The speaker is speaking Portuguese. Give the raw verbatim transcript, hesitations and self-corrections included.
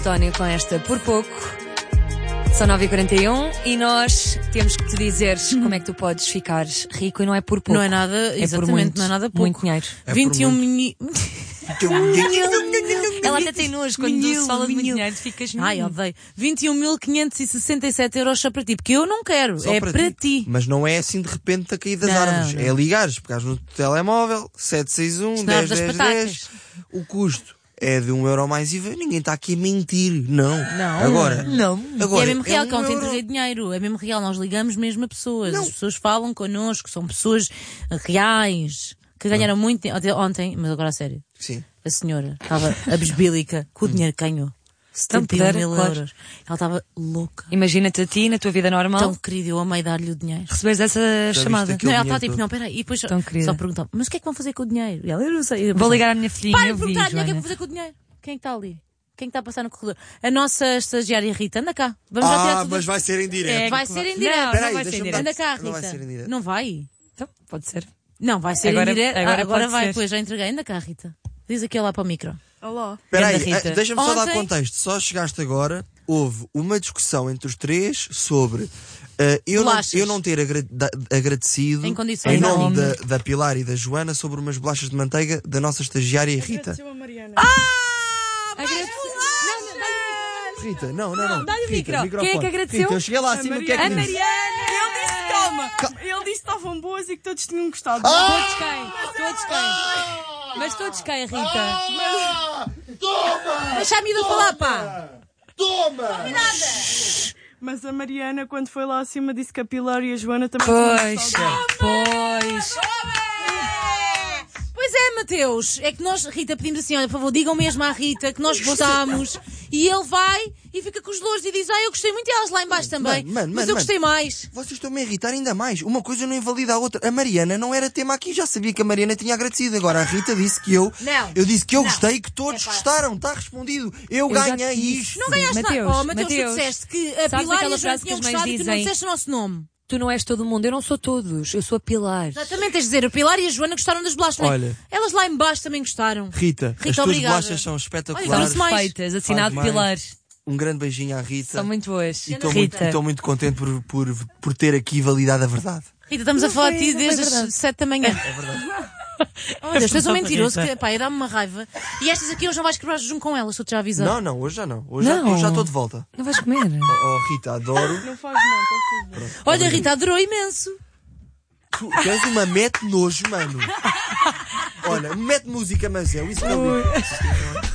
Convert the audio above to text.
António com esta Por Pouco. São nove e quarenta e um e nós temos que te dizer como é que tu podes ficar rico e não é por pouco. Não é nada, é exatamente, por muito, não é nada pouco. muito dinheiro. É vinte e um por mini... Ela até tem nojo quando Minhilo, se fala de muito minhilo. dinheiro, ficas... Ai, odeio. vinte e um mil quinhentos e sessenta e sete euros só para ti, porque eu não quero, Só é para, ti. Mas não é assim de repente a cair das Não, árvores. não. É ligares, pegares no telemóvel, sete seis um, Isto não é dez das dez patacas. dez. O custo é de um euro mais I V A. Ninguém está aqui a mentir. Não. Não. Agora, Não. agora E é mesmo real um que ontem euro. entreguei dinheiro, é mesmo real, nós ligamos mesmo a pessoas, Não. as pessoas falam connosco, são pessoas reais, que ganharam muito ontem, ontem, mas agora a sério, Sim. a senhora estava abisbílica com o dinheiro que ganhou, setenta e um puder, mil claro. euros, ela estava louca. Imagina-te a ti, na tua vida normal, Tão querida, eu amei dar-lhe o dinheiro. receberes essa viste chamada. aquilo? Não, ela dinheiro está tipo, todo. não, peraí, e depois só, Tão querida. só perguntou, mas o que é que vão fazer com o dinheiro? E ela, eu não sei. Eu Vou pensei, ligar à minha filhinha, para eu de vi, perguntar, o que é que Joana. vão fazer com o dinheiro? Quem é que está ali? Quem é que está a passar no corredor? A nossa estagiária Rita, anda cá. Vamos já tirar Ah, tudo. mas vai ser em direto. É, Vai que ser em Não, direto. não Peraí, vai ser em deixa-me direto. Anda cá, Rita. Não vai ser em direto. Não vai? Então, pode ser. Não, vai ser Agora- em direto. agora Ah, agora pode vai, ser. pois já entreguei. Anda cá, Rita. Diz aqui lá para o micro. Olá. Espera aí, Ganda Rita. ah, deixa-me só dar Ontem- contexto. Só chegaste agora, houve uma discussão entre os três sobre ah, eu, não, Bolachas. eu não ter agra- da- agradecido Em condições. em nome Não. da, da Pilar e da Joana sobre umas bolachas de manteiga da nossa estagiária Rita. Agradeceu a Mariana. Rita, não, não, não. dá-lhe o Rita, micro. microfone. Quem é que agradeceu? Rita, eu cheguei lá acima, o que é que A disse? Mariana. Ele disse, calma. Ele disse que estavam boas e que todos tinham gostado. Todos quem? Todos quem? Mas todos quem, Rita? Ah, toma! Deixa a miúda falar, pá. Toma! Mas a Mariana, quando foi lá acima, disse que a Pilar e a Joana também tinham Pois, gostado. pois. Pois é, Mateus. É que nós, Rita, pedimos assim, olha, por favor, digam mesmo à Rita que nós gostamos. E ele vai e fica com os louros e diz, ah, eu gostei muito e elas lá em baixo também. Mano, mano, mas mano, eu gostei mais. Vocês estão-me a irritar ainda mais. Uma coisa não invalida a outra. A Mariana não era tema aqui. Já sabia que a Mariana tinha agradecido. Agora a Rita disse que eu... Não. Eu disse que eu Não. gostei e que todos Epá. gostaram. Está respondido. Eu, Eu já ganhei te disse. isto. Não ganhaste Mateus, nada. Oh, Mateus, Mateus, tu disseste que a sabes Pilar e aquela a Joana frase que tinham as mães gostado e tu não dizem? disseste o nosso nome. Tu não és todo mundo, eu não sou todos, eu sou a Pilar. Exatamente, tens de dizer, a Pilar e a Joana gostaram das bolachas. também. Olha. Elas lá em baixo também gostaram. Rita, Rita, as tuas obrigada. bolachas são Olha, espetaculares. vamos mais. Perfeitas, assinado Faz mais. Pilar. Um grande beijinho à Rita. São muito boas. E estou muito, Rita. estou muito contente por, por, por ter aqui validado a verdade. Rita, estamos a falar de foi- ti não foi desde as verdade. sete da manhã. É verdade. Oh, Deus, tu és um mentiroso que, pá, dá-me uma raiva. E estas aqui hoje não vais quebrar junto com elas, estou-te já a avisar. Não, não, hoje já não. Hoje, Não. Já, hoje já estou de volta. Não vais comer? Oh, oh, Rita, adoro. Não faz mal, está tudo bem. Olha, Rita, adorou imenso. Tu, tu és uma mete nojo, mano. Olha, mete música, mas eu. Isso não.